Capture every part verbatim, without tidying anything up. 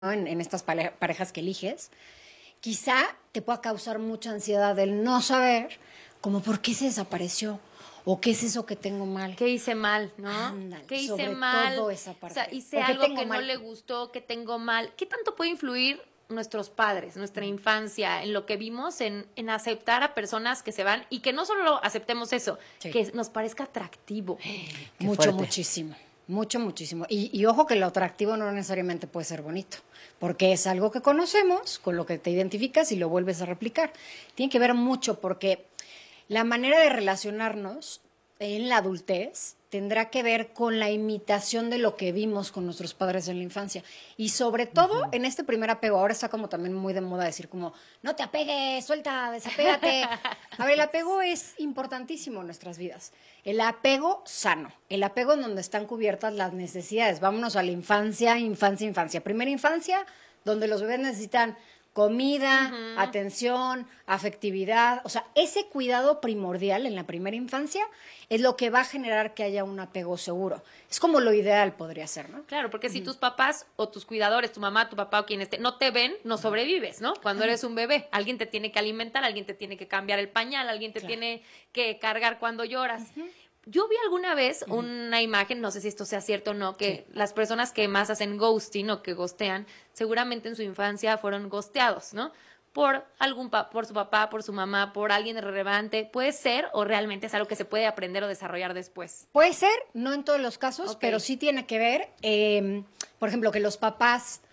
¿no? en, en estas pare- parejas que eliges, quizá te pueda causar mucha ansiedad el no saber como por qué se desapareció o qué es eso que tengo mal. ¿Qué hice mal, no? Ándale, ¿Qué hice sobre mal? todo esa parte. O sea, hice ¿O qué algo tengo que no mal? le gustó, que tengo mal. ¿Qué tanto puede influir nuestros padres, nuestra infancia, en lo que vimos, en, en aceptar a personas que se van y que no solo aceptemos eso, Sí. que nos parezca atractivo? Qué Mucho, fuerte. muchísimo. Mucho, muchísimo. Y, y ojo que lo atractivo no necesariamente puede ser bonito, porque es algo que conocemos, con lo que te identificas y lo vuelves a replicar. Tiene que ver mucho porque la manera de relacionarnos en la adultez tendrá que ver con la imitación de lo que vimos con nuestros padres en la infancia. Y sobre todo uh-huh. en este primer apego, ahora está como también muy de moda decir como, no te apegues, suelta, desapégate. A ver, el apego es importantísimo en nuestras vidas. El apego sano, el apego en donde están cubiertas las necesidades. Vámonos a la infancia, infancia, infancia. Primera infancia, donde los bebés necesitan comida, uh-huh. atención, afectividad, o sea, ese cuidado primordial en la primera infancia es lo que va a generar que haya un apego seguro. Es como lo ideal podría ser, ¿no? Claro, porque uh-huh. si tus papás o tus cuidadores, tu mamá, tu papá o quien esté, no te ven, no sobrevives, ¿no? Cuando uh-huh. eres un bebé, alguien te tiene que alimentar, alguien te tiene que cambiar el pañal, alguien te claro. tiene que cargar cuando lloras. Uh-huh. Yo vi alguna vez uh-huh. una imagen, no sé si esto sea cierto o no, que sí. las personas que más hacen ghosting o que ghostean, seguramente en su infancia fueron ghosteados, ¿no? Por algún pa- por su papá, por su mamá, por alguien relevante. ¿Puede ser o realmente es algo que se puede aprender o desarrollar después? Puede ser, no en todos los casos, okay. pero sí tiene que ver, eh, por ejemplo, que los papás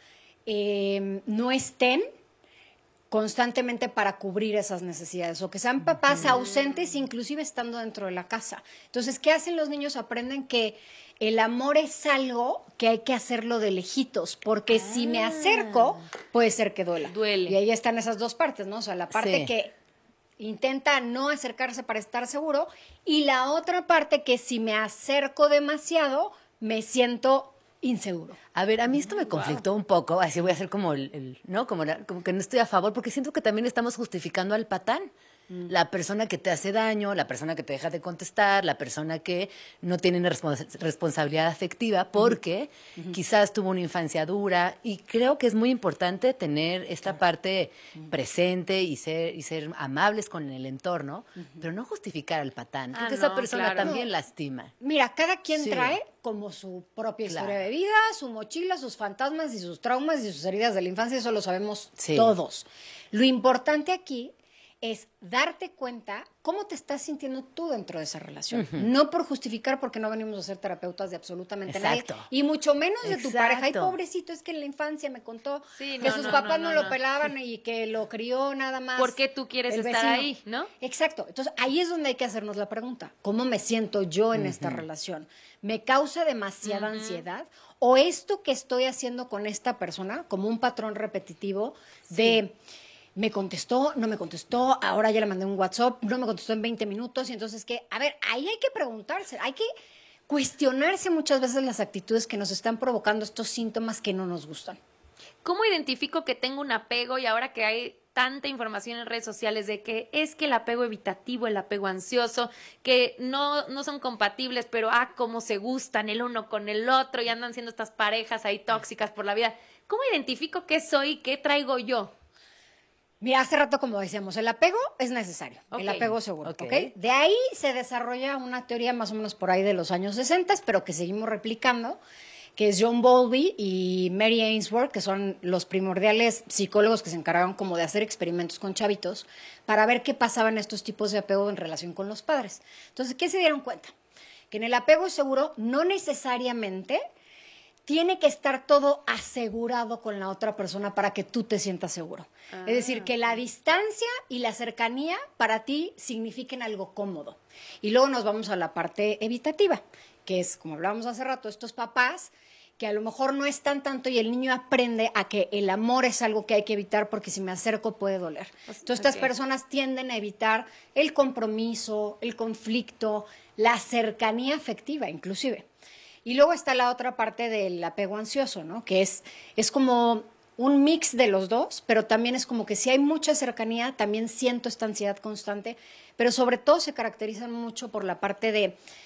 eh, no estén constantemente para cubrir esas necesidades o que sean papás uh-huh. ausentes inclusive estando dentro de la casa. Entonces, ¿qué hacen los niños? Aprenden que el amor es algo que hay que hacerlo de lejitos, porque ah. si me acerco, puede ser que duela. Duele. Y ahí están esas dos partes, ¿no? O sea, la parte sí. que intenta no acercarse para estar seguro y la otra parte que si me acerco demasiado, me siento inseguro. A ver, a mí esto me conflictó wow. un poco, así voy a hacer como el, el ¿no? Como, la, como que no estoy a favor, porque siento que también estamos justificando al patán. Mm. La persona que te hace daño, la persona que te deja de contestar, la persona que no tiene una respons- responsabilidad afectiva porque uh-huh. quizás tuvo una infancia dura y creo que es muy importante tener esta claro. parte uh-huh. presente y ser, y ser amables con el entorno, uh-huh. pero no justificar al patán, ah, porque no, esa persona claro. también lastima. Mira, cada quien sí. trae como su propia historia claro. de vida, su mochila, sus fantasmas y sus traumas y sus heridas de la infancia, eso lo sabemos sí. todos. Lo importante aquí es darte cuenta cómo te estás sintiendo tú dentro de esa relación. Uh-huh. No por justificar, porque no venimos a ser terapeutas de absolutamente Exacto. nadie. Y mucho menos de Exacto. tu pareja. Ay, pobrecito, es que en la infancia me contó sí, que no, sus no, papás no, no, no lo no. pelaban y que lo crió nada más. ¿Por qué tú quieres estar vecino? Ahí, no? Exacto. Entonces, ahí es donde hay que hacernos la pregunta. ¿Cómo me siento yo en uh-huh. esta relación? ¿Me causa demasiada uh-huh. ansiedad? ¿O esto que estoy haciendo con esta persona, como un patrón repetitivo sí. de... me contestó, no me contestó, ahora ya le mandé un WhatsApp, no me contestó en veinte minutos, y entonces, ¿qué? A ver, ahí hay que preguntarse, hay que cuestionarse muchas veces las actitudes que nos están provocando estos síntomas que no nos gustan. ¿Cómo identifico que tengo un apego y ahora que hay tanta información en redes sociales de que es que el apego evitativo, el apego ansioso, que no, no son compatibles, pero ah, cómo se gustan el uno con el otro y andan siendo estas parejas ahí tóxicas por la vida? ¿Cómo identifico qué soy y qué traigo yo? Mira, hace rato como decíamos, el apego es necesario, okay. el apego seguro, ¿ok? Okay. De ahí se desarrolla una teoría más o menos por ahí de los años sesenta, pero que seguimos replicando, que es John Bowlby y Mary Ainsworth, que son los primordiales psicólogos que se encargaron como de hacer experimentos con chavitos para ver qué pasaba en estos tipos de apego en relación con los padres. Entonces, ¿qué se dieron cuenta? Que en el apego seguro no necesariamente tiene que estar todo asegurado con la otra persona para que tú te sientas seguro. Ah, es decir, que la distancia y la cercanía para ti signifiquen algo cómodo. Y luego nos vamos a la parte evitativa, que es, como hablábamos hace rato, estos papás que a lo mejor no están tanto y el niño aprende a que el amor es algo que hay que evitar porque si me acerco puede doler. Entonces, estas okay. personas tienden a evitar el compromiso, el conflicto, la cercanía afectiva inclusive. Y luego está la otra parte del apego ansioso, ¿no? Que es, es como un mix de los dos, pero también es como que si hay mucha cercanía, también siento esta ansiedad constante, pero sobre todo se caracterizan mucho por la parte de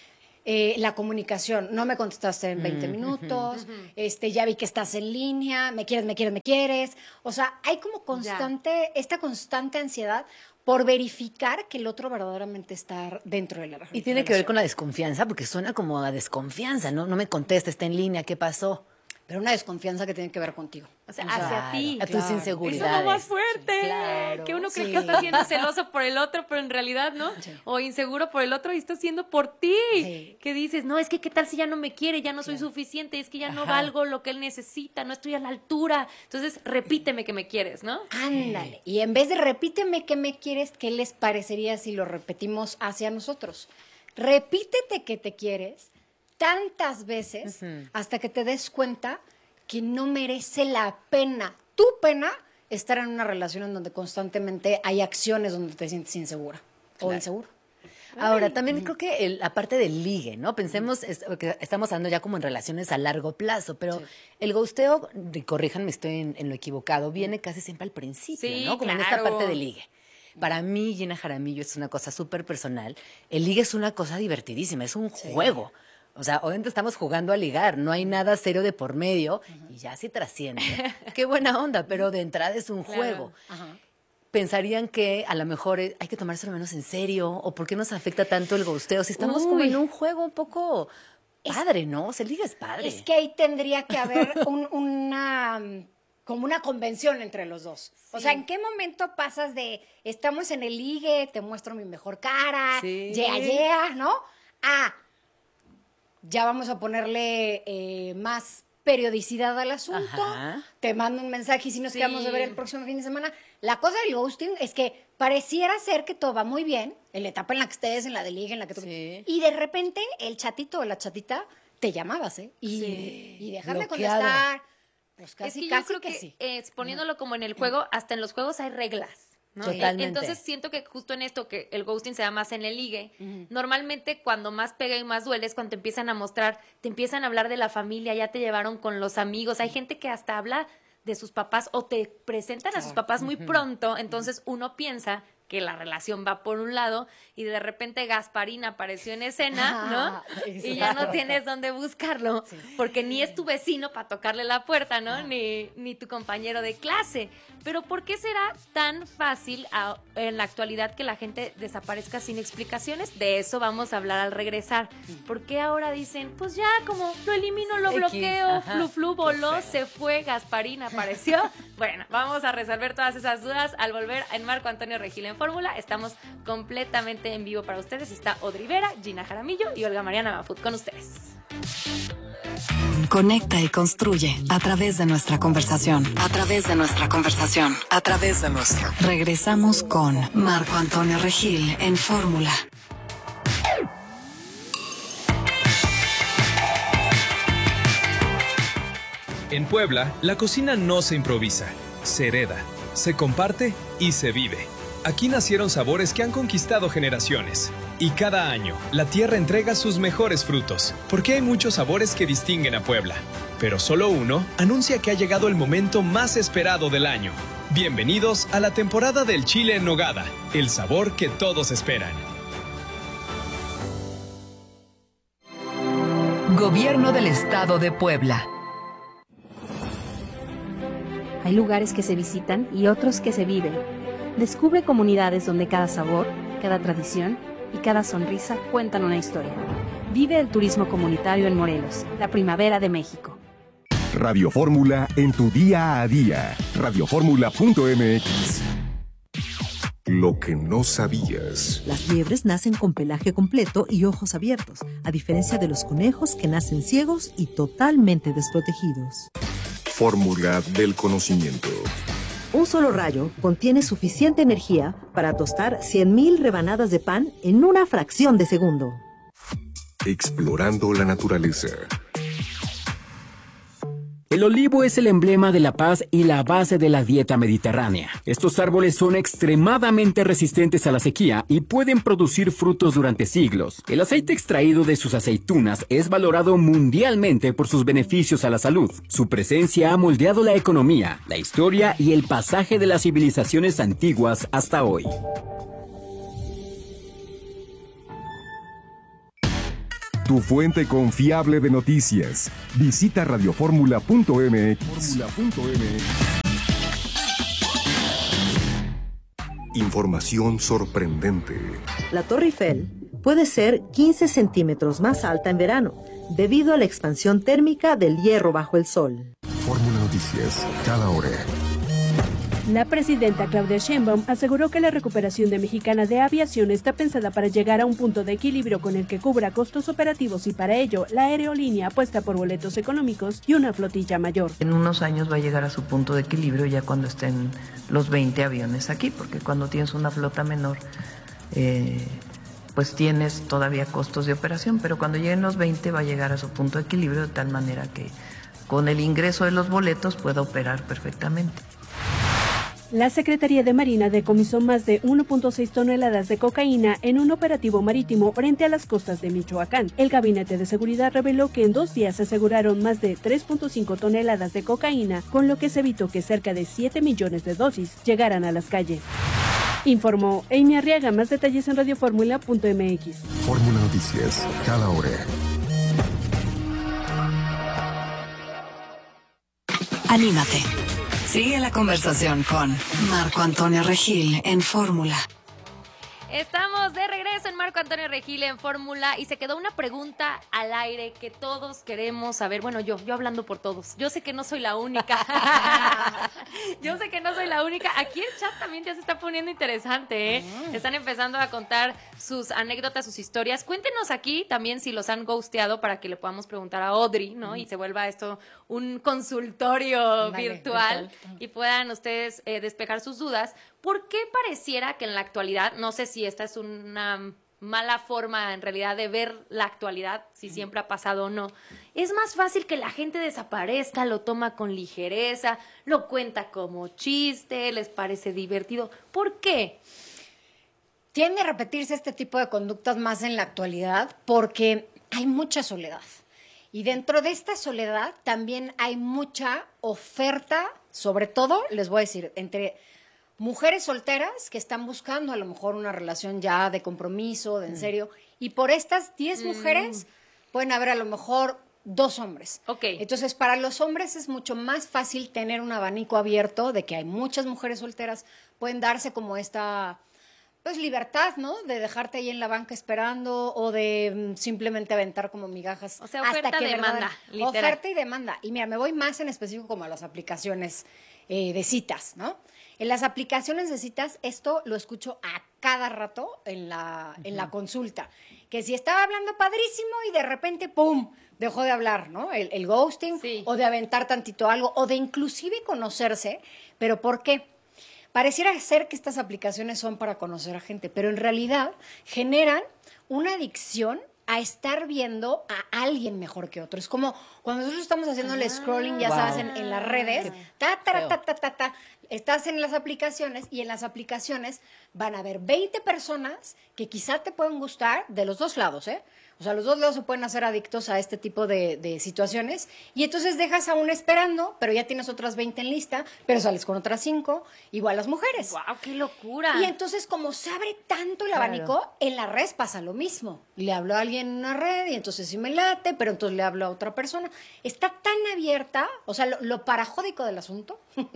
Eh, la comunicación, no me contestaste en veinte minutos, uh-huh. este, ya vi que estás en línea, me quieres, me quieres, me quieres. O sea, hay como constante, ya. esta constante ansiedad por verificar que el otro verdaderamente está dentro de la relación. Y tiene que ver con la desconfianza, porque suena como a desconfianza, ¿no? No me contesta, está en línea, ¿qué pasó? Pero una desconfianza que tiene que ver contigo. O sea, o sea hacia claro, ti. A tus claro. inseguridades. Eso es lo más fuerte. Sí, claro, que uno cree sí. que está siendo celoso por el otro, pero en realidad no. Sí. O inseguro por el otro y está siendo por ti. Sí. Que dices, no, es que qué tal si ya no me quiere, ya no soy claro. suficiente, es que ya Ajá. no valgo lo que él necesita, no estoy a la altura. Entonces, repíteme que me quieres, ¿no? Ándale. Y en vez de repíteme que me quieres, ¿qué les parecería si lo repetimos hacia nosotros? Repítete que te quieres tantas veces uh-huh. hasta que te des cuenta que no merece la pena, tu pena, estar en una relación en donde constantemente hay acciones donde te sientes insegura claro. o inseguro. Ahora, también uh-huh. creo que el, la parte del ligue, ¿no? Pensemos, es, que estamos hablando ya como en relaciones a largo plazo, pero sí. el ghosteo, corríjanme, estoy en, en lo equivocado, viene casi siempre al principio, sí, ¿no? Como claro. en esta parte del ligue. Para mí, Gina Jaramillo, es una cosa súper personal. El ligue es una cosa divertidísima, es un sí. juego. O sea, obviamente estamos jugando a ligar, no hay nada serio de por medio uh-huh. y ya sí trasciende. Qué buena onda, pero de entrada es un claro. juego. Uh-huh. Pensarían que a lo mejor hay que tomárselo menos en serio o por qué nos afecta tanto el ghosteo si estamos Uy. como en un juego un poco padre, es, ¿no? O sea, el ligue es padre. Es que ahí tendría que haber un, una... como una convención entre los dos. Sí. O sea, ¿en qué momento pasas de estamos en el ligue, te muestro mi mejor cara, sí. yeah, yeah, ¿no? A ya vamos a ponerle eh, más periodicidad al asunto, Ajá. te mando un mensaje y si nos sí. quedamos de ver el próximo fin de semana. La cosa del ghosting es que pareciera ser que todo va muy bien, en la etapa en la que estés, en la de ligue, en la que tú... Sí. Y de repente el chatito o la chatita te llamabas, ¿eh? Y, sí. y dejar de contestar... Pues casi, es que casi yo creo que, que sí. eh, poniéndolo como en el juego, hasta en los juegos hay reglas, ¿no? Totalmente. Entonces siento que justo en esto que el ghosting se da más en el ligue, uh-huh. normalmente cuando más pega y más duele es cuando te empiezan a mostrar, te empiezan a hablar de la familia, ya te llevaron con los amigos, hay gente que hasta habla de sus papás o te presentan a sus papás muy uh-huh. pronto, entonces uno piensa que la relación va por un lado y de repente Gasparín apareció en escena, ¿no? Ah, y ya no tienes dónde buscarlo, sí. porque ni es tu vecino para tocarle la puerta, ¿no? Ah. Ni, ni tu compañero de clase. Pero ¿por qué será tan fácil a, en la actualidad que la gente desaparezca sin explicaciones? De eso vamos a hablar al regresar. ¿Por qué ahora dicen, pues ya como lo elimino, lo bloqueo, X, flu flu voló, se fue, Gasparín apareció? Bueno, vamos a resolver todas esas dudas al volver en Marco Antonio Regil en Fórmula. Estamos completamente en vivo para ustedes. Está Audrey Vera, Gina Jaramillo y Olga Mariana Mafut con ustedes. Conecta y construye a través de nuestra conversación. A través de nuestra conversación. A través de nuestra. Regresamos con Marco Antonio Regil en Fórmula. En Puebla, la cocina no se improvisa, se hereda, se comparte y se vive. Aquí nacieron sabores que han conquistado generaciones. Y cada año, la tierra entrega sus mejores frutos, porque hay muchos sabores que distinguen a Puebla. Pero solo uno anuncia que ha llegado el momento más esperado del año. Bienvenidos a la temporada del chile en nogada, el sabor que todos esperan. Gobierno del Estado de Puebla. Hay lugares que se visitan y otros que se viven. Descubre comunidades donde cada sabor, cada tradición y cada sonrisa cuentan una historia. Vive el turismo comunitario en Morelos, la primavera de México. Radio Fórmula en tu día a día. radio fórmula punto m x. Lo que no sabías. Las liebres nacen con pelaje completo y ojos abiertos, a diferencia de los conejos que nacen ciegos y totalmente desprotegidos. Fórmula del conocimiento. Un solo rayo contiene suficiente energía para tostar cien mil rebanadas de pan en una fracción de segundo. Explorando la naturaleza. El olivo es el emblema de la paz y la base de la dieta mediterránea. Estos árboles son extremadamente resistentes a la sequía y pueden producir frutos durante siglos. El aceite extraído de sus aceitunas es valorado mundialmente por sus beneficios a la salud. Su presencia ha moldeado la economía, la historia y el pasaje de las civilizaciones antiguas hasta hoy. tu fuente confiable de noticias. Visita radioformula punto m x. Información sorprendente. La Torre Eiffel puede ser quince centímetros más alta en verano, debido a la expansión térmica del hierro bajo el sol. Fórmula Noticias, cada hora. La presidenta Claudia Sheinbaum aseguró que la recuperación de Mexicana de Aviación está pensada para llegar a un punto de equilibrio con el que cubra costos operativos y para ello la aerolínea apuesta por boletos económicos y una flotilla mayor. En unos años va a llegar a su punto de equilibrio ya cuando estén los veinte aviones aquí, porque cuando tienes una flota menor, eh, pues tienes todavía costos de operación, pero cuando lleguen los veinte va a llegar a su punto de equilibrio de tal manera que con el ingreso de los boletos pueda operar perfectamente. La Secretaría de Marina decomisó más de uno punto seis toneladas de cocaína en un operativo marítimo frente a las costas de Michoacán. El Gabinete de Seguridad reveló que en dos días se aseguraron más de tres punto cinco toneladas de cocaína, con lo que se evitó que cerca de siete millones de dosis llegaran a las calles. Informó Amy Arriaga. Más detalles en radioformula punto m x. Fórmula Noticias, cada hora. Anímate. Sigue la conversación con Marco Antonio Regil en Fórmula. Estamos de regreso en Marco Antonio Regil en Fórmula y se quedó una pregunta al aire que todos queremos saber. Bueno, yo, yo hablando por todos. Yo sé que no soy la única. Yo sé que no soy la única. Aquí el chat también ya se está poniendo interesante, ¿eh? Mm. Están empezando a contar sus anécdotas, sus historias. Cuéntenos aquí también si los han ghosteado para que le podamos preguntar a Audrey, ¿no? Mm. Y se vuelva esto un consultorio vale, virtual, virtual y puedan ustedes eh, despejar sus dudas. ¿Por qué pareciera que en la actualidad, no sé si esta es una mala forma en realidad de ver la actualidad, si siempre ha pasado o no, es más fácil que la gente desaparezca, lo toma con ligereza, lo cuenta como chiste, les parece divertido? ¿Por qué? Tiende a repetirse este tipo de conductas más en la actualidad porque hay mucha soledad. Y dentro de esta soledad también hay mucha oferta, sobre todo, les voy a decir, entre mujeres solteras que están buscando a lo mejor una relación ya de compromiso, de en serio, y por estas diez mujeres mm. pueden haber a lo mejor dos hombres. Okay. Entonces, para los hombres es mucho más fácil tener un abanico abierto de que hay muchas mujeres solteras, pueden darse como esta pues libertad, ¿no? De dejarte ahí en la banca esperando o de mm, simplemente aventar como migajas. O sea, oferta hasta que demanda, literal. Oferta y demanda. Y mira, me voy más en específico como a las aplicaciones eh, de citas, ¿no? En las aplicaciones de citas, esto lo escucho a cada rato en la, uh-huh. en la consulta. Que si estaba hablando padrísimo y de repente, ¡pum!, dejó de hablar, ¿no? El, el ghosting, sí. O de aventar tantito algo, o de inclusive conocerse. ¿Pero por qué? Pareciera ser que estas aplicaciones son para conocer a gente, pero en realidad generan una adicción a estar viendo a alguien mejor que otro. Es como cuando nosotros estamos haciendo el scrolling, ya wow. sabes, en, en las redes, ta, ta, ta, ta, ta, ta, estás en las aplicaciones y en las aplicaciones van a haber veinte personas que quizá te pueden gustar de los dos lados, ¿eh? O sea, los dos lados se pueden hacer adictos a este tipo de, de situaciones y entonces dejas a una esperando, pero ya tienes otras veinte en lista, pero sales con otras cinco, igual las mujeres. ¡Guau, qué locura! Y entonces, como se abre tanto el abanico, claro. en la red pasa lo mismo. Le hablo a alguien en una red y entonces sí me late, pero entonces le hablo a otra persona. Está tan abierta, o sea, lo, lo parajódico del asunto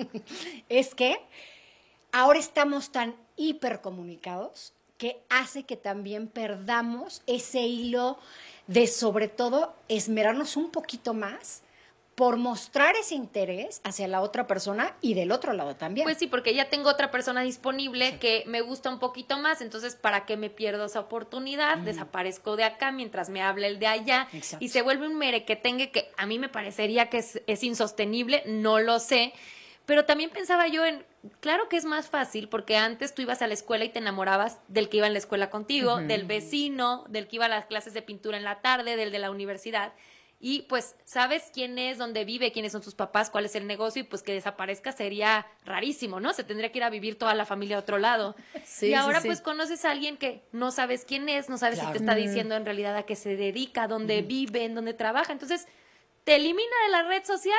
es que ahora estamos tan hipercomunicados que hace que también perdamos ese hilo de, sobre todo, esmerarnos un poquito más por mostrar ese interés hacia la otra persona y del otro lado también. Pues sí, porque ya tengo otra persona disponible sí. que me gusta un poquito más, entonces ¿para qué me pierdo esa oportunidad? Mm. Desaparezco de acá mientras me hable el de allá. Exacto. Y se vuelve un merequetengue que a mí me parecería que es, es insostenible, no lo sé. Pero también pensaba yo en, claro que es más fácil porque antes tú ibas a la escuela y te enamorabas del que iba en la escuela contigo, uh-huh. del vecino, del que iba a las clases de pintura en la tarde, del de la universidad. Y pues sabes quién es, dónde vive, quiénes son sus papás, cuál es el negocio y pues que desaparezca sería rarísimo, ¿no? Se tendría que ir a vivir toda la familia a otro lado. Sí, y ahora sí, sí. pues conoces a alguien que no sabes quién es, no sabes claro. si te está diciendo en realidad a qué se dedica, dónde uh-huh. vive, en dónde trabaja. Entonces te elimina de la red social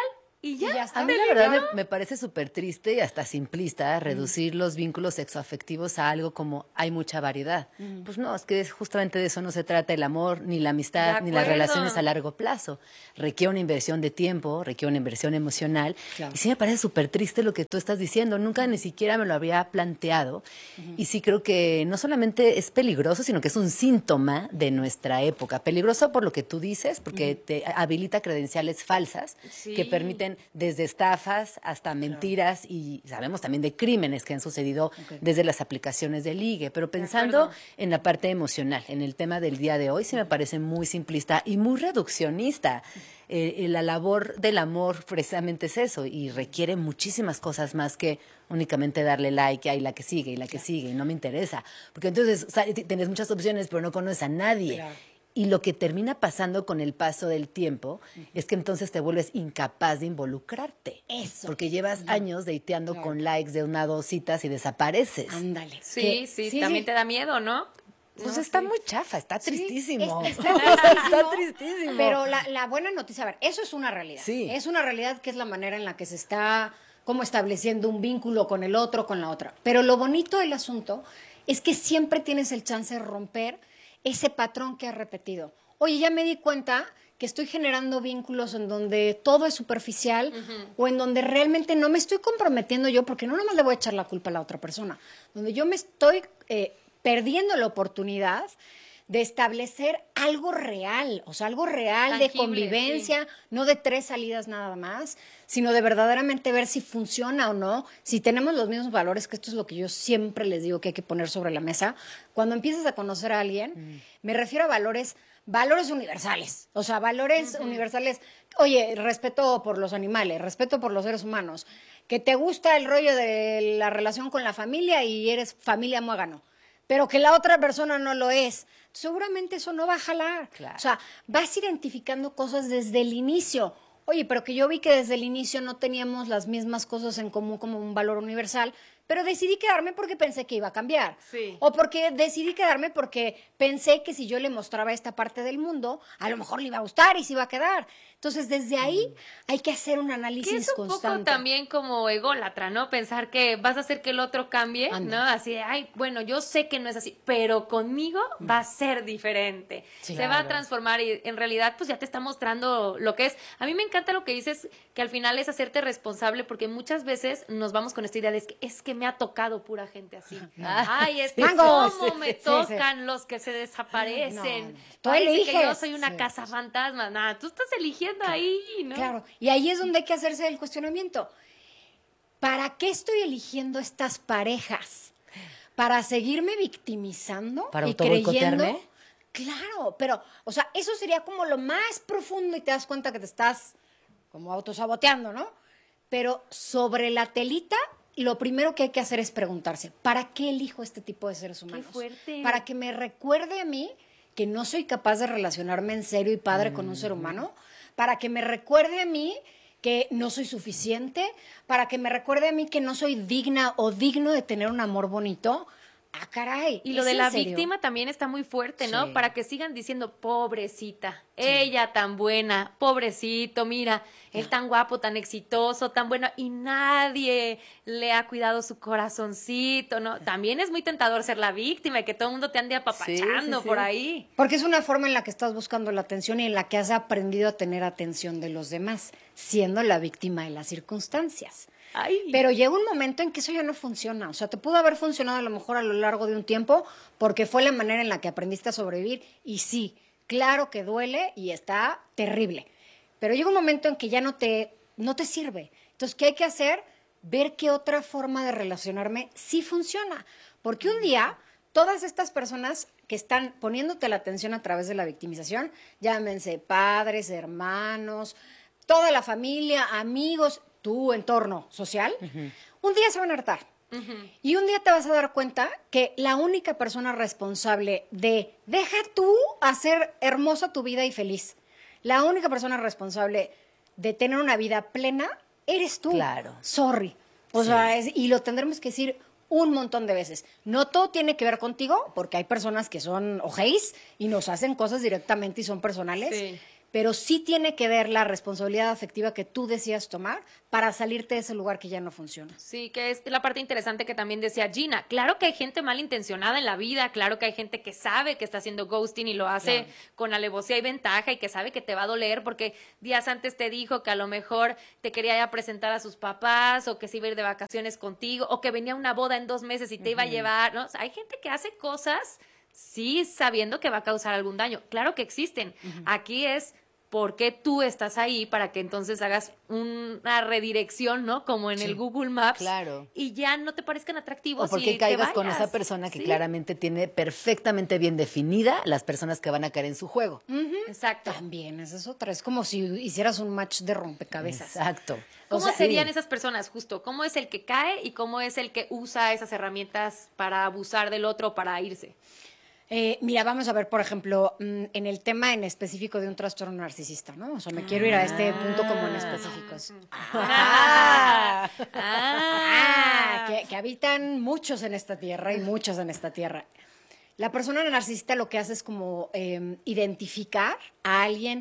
y ya. Y ya está. A mí la verdad me, me parece súper triste y hasta simplista reducir mm. los vínculos sexoafectivos a algo como hay mucha variedad. Mm. Pues no, es que justamente de eso no se trata el amor, ni la amistad, ni las relaciones a largo plazo. Requiere una inversión de tiempo, requiere una inversión emocional. Claro. Y sí me parece súper triste lo que tú estás diciendo. Nunca ni siquiera me lo había planteado. Uh-huh. Y sí creo que no solamente es peligroso, sino que es un síntoma de nuestra época. Peligroso por lo que tú dices, porque uh-huh. te habilita credenciales falsas sí. que permiten desde estafas hasta mentiras claro. y sabemos también de crímenes que han sucedido okay. desde las aplicaciones de ligue. Pero pensando en la parte emocional, en el tema del día de hoy, sí me parece muy simplista y muy reduccionista. Eh, la labor del amor precisamente es eso y requiere muchísimas cosas más que únicamente darle like y la que sigue y la que claro. sigue y no me interesa. Porque entonces o sea, tienes muchas opciones pero no conoces a nadie. Claro. Y lo que termina pasando con el paso del tiempo uh-huh. es que entonces te vuelves incapaz de involucrarte. Eso. Porque llevas uh-huh. años dateando claro. con likes de una o dos citas y desapareces. Ándale. Sí, sí, sí, también sí. te da miedo, ¿no? Pues no, está sí. muy chafa, está tristísimo. Sí, está, tristísimo está tristísimo. Pero la, la buena noticia, a ver, eso es una realidad. Sí. Es una realidad que es la manera en la que se está como estableciendo un vínculo con el otro, con la otra. Pero lo bonito del asunto es que siempre tienes el chance de romper ese patrón que has repetido. Oye, ya me di cuenta que estoy generando vínculos en donde todo es superficial uh-huh. o en donde realmente no me estoy comprometiendo yo, porque no nomás le voy a echar la culpa a la otra persona, donde yo me estoy eh, perdiendo la oportunidad de establecer algo real, o sea, algo real tangible, de convivencia, sí. no de tres salidas nada más, sino de verdaderamente ver si funciona o no, si tenemos los mismos valores, que esto es lo que yo siempre les digo que hay que poner sobre la mesa. Cuando empiezas a conocer a alguien, mm. me refiero a valores, valores universales, o sea, valores uh-huh. universales, oye, respeto por los animales, respeto por los seres humanos, que te gusta el rollo de la relación con la familia y eres familia muégano, pero que la otra persona no lo es, seguramente eso no va a jalar. Claro. O sea, vas identificando cosas desde el inicio. Oye, pero que yo vi que desde el inicio no teníamos las mismas cosas en común como un valor universal, pero decidí quedarme porque pensé que iba a cambiar. Sí. O porque decidí quedarme porque pensé que si yo le mostraba esta parte del mundo, a lo mejor le iba a gustar y se iba a quedar. Entonces, desde ahí mm. hay que hacer un análisis constante. Que es un constante. Poco también como ególatra, ¿no? Pensar que vas a hacer que el otro cambie, Anda. ¿no? Así de, ay, bueno, yo sé que no es así, pero conmigo mm. va a ser diferente. Sí, se claro. va a transformar y en realidad, pues ya te está mostrando lo que es. A mí me encanta lo que dices, que al final es hacerte responsable, porque muchas veces nos vamos con esta idea de, es que, es que me ha tocado pura gente así. Ay, es que sí, cómo sí, me sí, tocan sí. los que se desaparecen. No, tú Parece eliges. que yo soy una sí. casa fantasma. Nada, tú estás eligiendo claro. ahí, ¿no? Claro, y ahí es donde hay que hacerse el cuestionamiento. ¿Para qué estoy eligiendo estas parejas? ¿Para seguirme victimizando? ¿Para y autoboicotearme? Claro, pero, o sea, eso sería como lo más profundo y te das cuenta que te estás como autosaboteando, ¿no? Pero sobre la telita, lo primero que hay que hacer es preguntarse, ¿para qué elijo este tipo de seres humanos? ¡Qué fuerte! Para que me recuerde a mí que no soy capaz de relacionarme en serio y padre mm. con un ser humano, para que me recuerde a mí que no soy suficiente, para que me recuerde a mí que no soy digna o digno de tener un amor bonito. Ah, caray. Y lo de la víctima también está muy fuerte, ¿no? Sí. Para que sigan diciendo, pobrecita, sí. ella tan buena, pobrecito, mira, él ah. tan guapo, tan exitoso, tan bueno, y nadie le ha cuidado su corazoncito, ¿no? También es muy tentador ser la víctima y que todo el mundo te ande apapachando sí, sí, sí. por ahí. Porque es una forma en la que estás buscando la atención y en la que has aprendido a tener atención de los demás, siendo la víctima de las circunstancias. Ay. Pero llega un momento en que eso ya no funciona. O sea, te pudo haber funcionado a lo mejor a lo largo de un tiempo porque fue la manera en la que aprendiste a sobrevivir. Y sí, claro que duele y está terrible. Pero llega un momento en que ya no te, no te sirve. Entonces, ¿qué hay que hacer? Ver qué otra forma de relacionarme sí funciona. Porque un día, todas estas personas que están poniéndote la atención a través de la victimización, llámense padres, hermanos, toda la familia, amigos, tu entorno social, uh-huh. un día se van a hartar. Uh-huh. Y un día te vas a dar cuenta que la única persona responsable de deja tú hacer hermosa tu vida y feliz, la única persona responsable de tener una vida plena eres tú. Claro. Sorry. O sí. sea, es, y lo tendremos que decir un montón de veces. No todo tiene que ver contigo, porque hay personas que son ojéis y nos hacen cosas directamente y son personales. Sí. pero sí tiene que ver la responsabilidad afectiva que tú decías tomar para salirte de ese lugar que ya no funciona. Sí, que es la parte interesante que también decía Gina. Claro que hay gente malintencionada en la vida, claro que hay gente que sabe que está haciendo ghosting y lo hace claro. con alevosía y ventaja y que sabe que te va a doler porque días antes te dijo que a lo mejor te quería ya presentar a sus papás o que se iba a ir de vacaciones contigo o que venía a una boda en dos meses y te uh-huh. iba a llevar, ¿no? O sea, hay gente que hace cosas sí sabiendo que va a causar algún daño. Claro que existen. Uh-huh. Aquí es por qué tú estás ahí para que entonces hagas una redirección, ¿no? Como en sí. el Google Maps. Claro. Y ya no te parezcan atractivos. O porque y caigas te con esa persona que sí. claramente tiene perfectamente bien definida las personas que van a caer en su juego. Uh-huh. Exacto. También, esa es otra. Es como si hicieras un match de rompecabezas. Exacto. ¿Cómo o sea, serían sí. esas personas, justo? ¿Cómo es el que cae y cómo es el que usa esas herramientas para abusar del otro o para irse? Eh, mira, vamos a ver, por ejemplo, en el tema en específico de un trastorno narcisista, ¿no? O sea, me quiero ir a este punto como en específicos. Ah, ah, ah, que, que habitan muchos en esta tierra y muchos en esta tierra. La persona narcisista lo que hace es como eh, identificar a alguien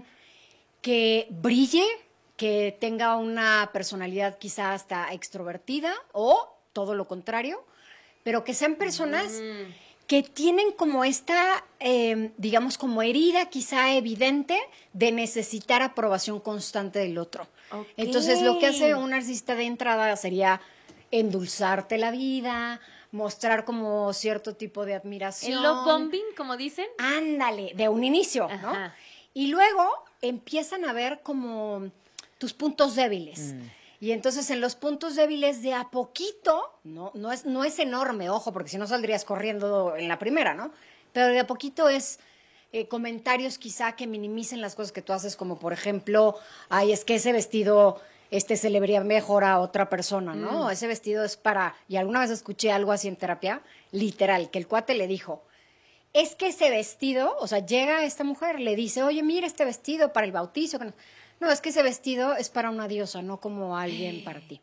que brille, que tenga una personalidad quizá hasta extrovertida o todo lo contrario, pero que sean personas... Mm. que tienen como esta, eh, digamos, como herida quizá evidente de necesitar aprobación constante del otro. Okay. Entonces, lo que hace un narcisista de entrada sería endulzarte la vida, mostrar como cierto tipo de admiración. ¿El love bombing, como dicen? Ándale, de un inicio, Ajá. ¿no? Y luego empiezan a ver como tus puntos débiles. Mm. Y entonces en los puntos débiles de a poquito, no, no, es, no es enorme, ojo, porque si no saldrías corriendo en la primera, ¿no? Pero de a poquito es eh, comentarios quizá que minimicen las cosas que tú haces, como por ejemplo, ay, es que ese vestido este, se le vería mejor a otra persona, ¿no? Mm. Ese vestido es para... Y alguna vez escuché algo así en terapia, literal, que el cuate le dijo, es que ese vestido, o sea, llega esta mujer, le dice, oye, mira este vestido para el bautizo, que no... No, es que ese vestido es para una diosa, no como alguien para ti.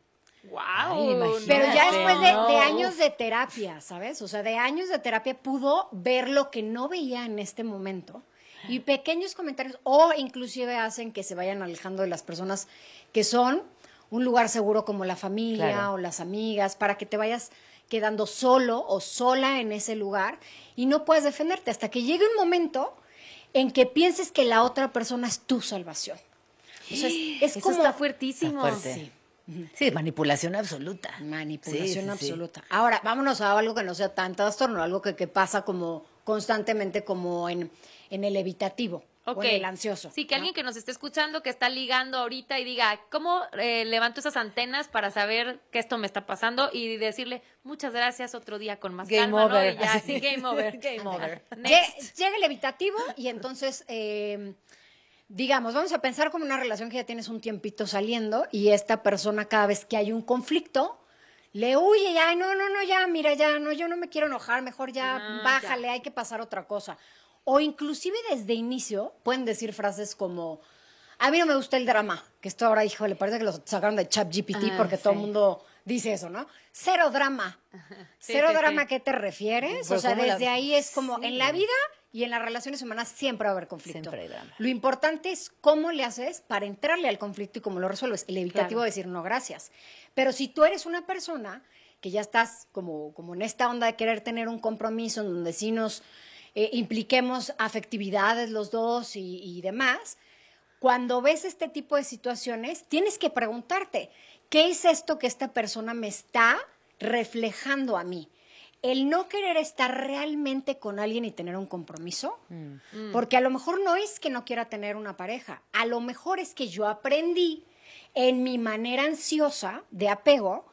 ¡Wow! Pero ya después de, de años de terapia, ¿sabes? O sea, de años de terapia pudo ver lo que no veía en este momento. Y pequeños comentarios, o inclusive hacen que se vayan alejando de las personas que son un lugar seguro como la familia claro. o las amigas, para que te vayas quedando solo o sola en ese lugar y no puedas defenderte hasta que llegue un momento en que pienses que la otra persona es tu salvación. O sea, es, es Eso como está fuertísimo. Está fuerte. Sí. sí, manipulación absoluta. Manipulación sí, sí, absoluta. Sí. Ahora, vámonos a algo que no sea tan trastorno, algo que, que pasa como constantemente como en, en el evitativo. Okay. O en el ansioso. Sí, que ¿no? alguien que nos esté escuchando, que está ligando ahorita y diga, ¿cómo eh, levanto esas antenas para saber que esto me está pasando? Y decirle, muchas gracias, otro día con más game calma, over. ¿no? Y ya, sí, game over. Game over. Llega el evitativo y entonces... Eh, digamos, vamos a pensar como una relación que ya tienes un tiempito saliendo y esta persona cada vez que hay un conflicto, le huye, ya, no, no, no, ya, mira, ya, no, yo no me quiero enojar, mejor ya, no, bájale, ya. Hay que pasar otra cosa. O inclusive desde inicio pueden decir frases como, a mí no me gusta el drama, que esto ahora, híjole, parece que lo sacaron de ChatGPT ah, porque sí. todo el mundo dice eso, ¿no? Cero drama. Sí, Cero sí, drama, sí. ¿a qué te refieres? Pues o sea, desde la... ahí es como, sí. en la vida... Y en las relaciones humanas siempre va a haber conflicto. Siempre hay drama. Lo importante es cómo le haces para entrarle al conflicto y cómo lo resuelves. El evitativo claro. es decir no, gracias. Pero si tú eres una persona que ya estás como, como en esta onda de querer tener un compromiso en donde sí nos eh, impliquemos afectividades los dos y, y demás, cuando ves este tipo de situaciones, tienes que preguntarte, ¿qué es esto que esta persona me está reflejando a mí? El no querer estar realmente con alguien y tener un compromiso, mm. porque a lo mejor no es que no quiera tener una pareja, a lo mejor es que yo aprendí en mi manera ansiosa de apego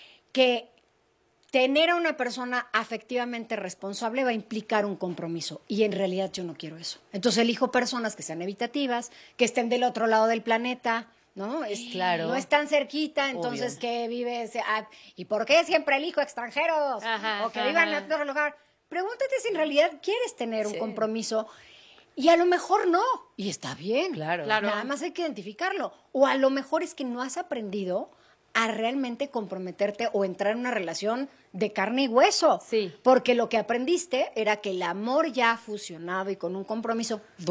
que tener a una persona afectivamente responsable va a implicar un compromiso y en realidad yo no quiero eso. Entonces elijo personas que sean evitativas, que estén del otro lado del planeta, ¿no? Es, claro. No es tan cerquita, entonces Obvio. que vives... Ah, ¿y por qué siempre elijo extranjeros? Ajá, o que ajá. vivan en otro lugar. Pregúntate si en realidad quieres tener sí. un compromiso y a lo mejor no. Y está bien. Claro. claro. Nada más hay que identificarlo. O a lo mejor es que no has aprendido a realmente comprometerte o entrar en una relación de carne y hueso. Sí. Porque lo que aprendiste era que el amor ya fusionado y con un compromiso duele.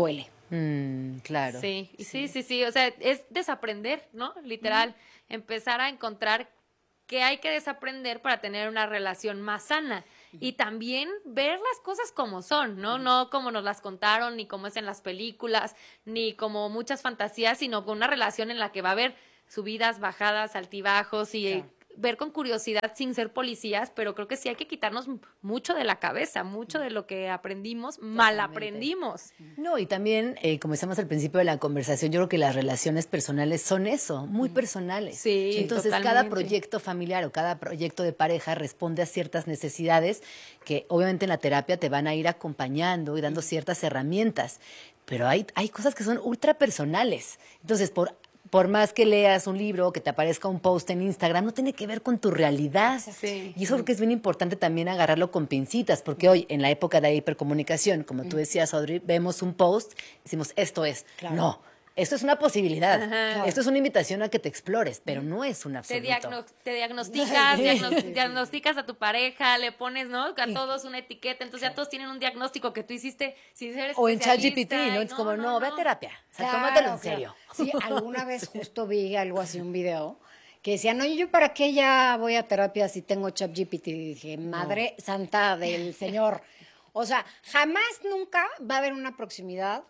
Mm, claro. Sí, sí, sí, sí, sí, o sea, es desaprender, ¿no? Literal, mm. empezar a encontrar qué hay que desaprender para tener una relación más sana. Y también ver las cosas como son, ¿no? No como nos las contaron, ni como es en las películas, ni como muchas fantasías, sino con una relación en la que va a haber subidas, bajadas, altibajos y claro. ver con curiosidad sin ser policías, pero creo que sí hay que quitarnos mucho de la cabeza, mucho de lo que aprendimos, mal aprendimos. No, y también, eh, como decíamos al principio de la conversación, yo creo que las relaciones personales son eso, muy personales. Sí, entonces totalmente. Cada proyecto familiar o cada proyecto de pareja responde a ciertas necesidades que obviamente en la terapia te van a ir acompañando y dando ciertas herramientas, pero hay, hay cosas que son ultra personales. Entonces, por Por más que leas un libro o que te aparezca un post en Instagram, no tiene que ver con tu realidad. Sí. Y eso creo que es bien importante también agarrarlo con pincitas, porque hoy, en la época de la hipercomunicación, como tú decías, Audrey, vemos un post, decimos, esto es. Claro. No, esto es una posibilidad. Ajá. Esto es una invitación a que te explores, pero no es un absoluto. Te, diagno te diagnosticas, diagno diagnosticas a tu pareja, le pones, ¿no? A todos una etiqueta, entonces ya todos tienen un diagnóstico que tú hiciste sin ser especialista. O en ChatGPT, ¿no? Es no, como, no, no, ve a terapia. O sea, claro, tómatelo en serio. Claro. Sí, alguna vez justo vi algo así, un video, que decía, no, yo para qué ya voy a terapia si tengo ChatGPT. Y dije, madre no. santa del Señor. O sea, jamás, nunca va a haber una proximidad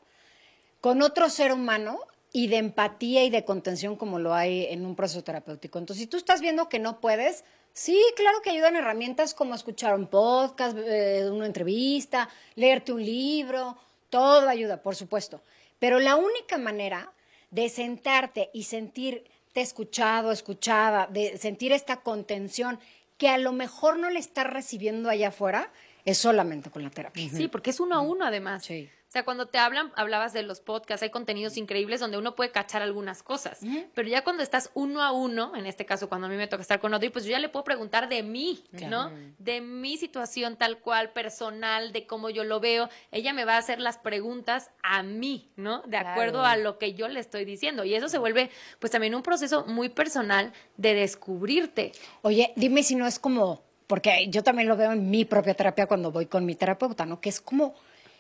con otro ser humano y de empatía y de contención como lo hay en un proceso terapéutico. Entonces, si tú estás viendo que no puedes, sí, claro que ayudan herramientas como escuchar un podcast, eh, una entrevista, leerte un libro, todo ayuda, por supuesto. Pero la única manera de sentarte y sentirte escuchado, escuchada, de sentir esta contención que a lo mejor no le estás recibiendo allá afuera, es solamente con la terapia. Sí, porque es uno a uno además. Sí. O sea, cuando te hablan, hablabas de los podcasts, hay contenidos increíbles donde uno puede cachar algunas cosas, uh-huh. pero ya cuando estás uno a uno, en este caso cuando a mí me toca estar con Audrey, pues yo ya le puedo preguntar de mí, claro. ¿no? De mi situación tal cual, personal, de cómo yo lo veo. Ella me va a hacer las preguntas a mí, ¿no? De claro. acuerdo a lo que yo le estoy diciendo. Y eso se vuelve, pues también un proceso muy personal de descubrirte. Oye, dime si no es como, porque yo también lo veo en mi propia terapia cuando voy con mi terapeuta, ¿no? Que es como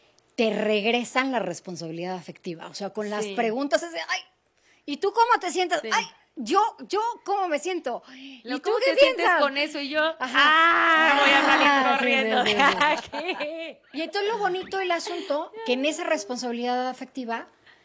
te regresan la responsabilidad afectiva. O sea, con sí. las preguntas es de, ay, ¿y tú cómo te sientes? Sí. Ay, yo, yo, ¿cómo me siento? Lo, ¿Y tú ¿cómo qué te piensas? sientes con eso? Y yo, Ajá. ¡ah! Voy a salir corriendo. Sí, sí, sí, sí. Y entonces lo bonito del asunto, que en esa responsabilidad afectiva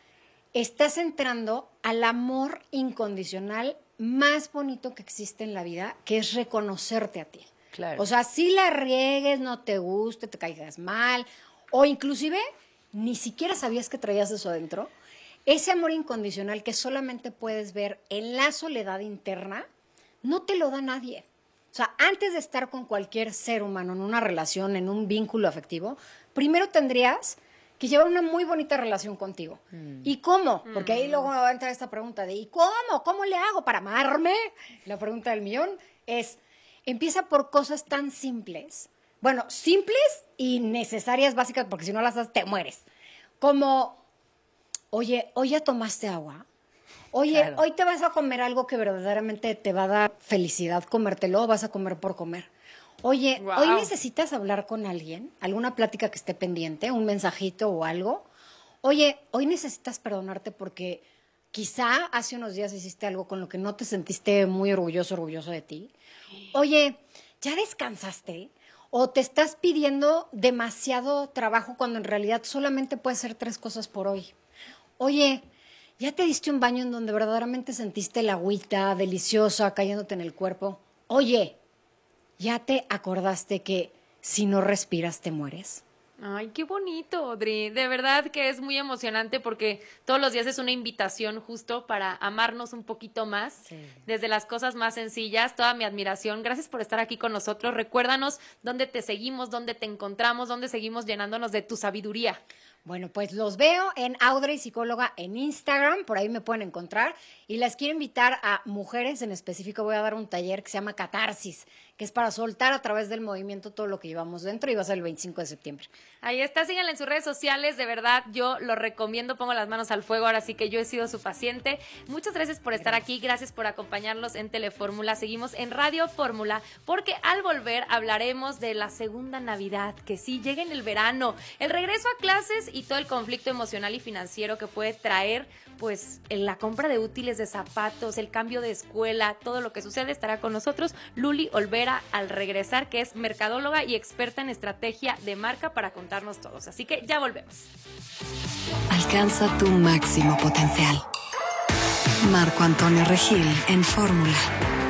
estás entrando al amor incondicional más bonito que existe en la vida, que es reconocerte a ti. Claro. O sea, si la riegues, no te guste, te caigas mal, o inclusive ni siquiera sabías que traías eso adentro, ese amor incondicional que solamente puedes ver en la soledad interna, no te lo da nadie. O sea, antes de estar con cualquier ser humano en una relación, en un vínculo afectivo, primero tendrías que llevar una muy bonita relación contigo. Mm. ¿Y cómo? Porque ahí luego va a entrar esta pregunta de ¿y cómo? ¿Cómo le hago para amarme? La pregunta del millón es, empieza por cosas tan simples. Bueno, simples y necesarias, básicas, porque si no las haces te mueres. Como, oye, ¿hoy ya tomaste agua? Oye, claro. ¿hoy te vas a comer algo que verdaderamente te va a dar felicidad comértelo o vas a comer por comer? Oye, wow. ¿hoy necesitas hablar con alguien? ¿Alguna plática que esté pendiente? ¿Un mensajito o algo? Oye, ¿hoy necesitas perdonarte porque quizá hace unos días hiciste algo con lo que no te sentiste muy orgulloso, orgulloso de ti? Oye, ¿ya descansaste? ¿O te estás pidiendo demasiado trabajo cuando en realidad solamente puedes hacer tres cosas por hoy? Oye, ¿ya te diste un baño en donde verdaderamente sentiste la agüita deliciosa cayéndote en el cuerpo? Oye, ¿ya te acordaste que si no respiras te mueres? Ay, qué bonito, Audrey. De verdad que es muy emocionante porque todos los días es una invitación justo para amarnos un poquito más, sí. desde las cosas más sencillas. Toda mi admiración. Gracias por estar aquí con nosotros. Recuérdanos dónde te seguimos, dónde te encontramos, dónde seguimos llenándonos de tu sabiduría. Bueno, pues los veo en Audrey Psicóloga en Instagram, por ahí me pueden encontrar. Y les quiero invitar a mujeres, en específico voy a dar un taller que se llama Catarsis, que es para soltar a través del movimiento todo lo que llevamos dentro y va a ser el veinticinco de septiembre. Ahí está, síganla en sus redes sociales, de verdad, yo lo recomiendo, pongo las manos al fuego, ahora sí que yo he sido su paciente. Muchas gracias por estar gracias. aquí, gracias por acompañarnos en Telefórmula, seguimos en Radio Fórmula, porque al volver hablaremos de la segunda Navidad, que sí, llega en el verano, el regreso a clases y todo el conflicto emocional y financiero que puede traer pues en la compra de útiles, de zapatos, el cambio de escuela, todo lo que sucede. Estará con nosotros Luli Olvera al regresar, que es mercadóloga y experta en estrategia de marca, para contarnos todos. Así que ya volvemos. Alcanza tu máximo potencial. Marco Antonio Regil en Fórmula.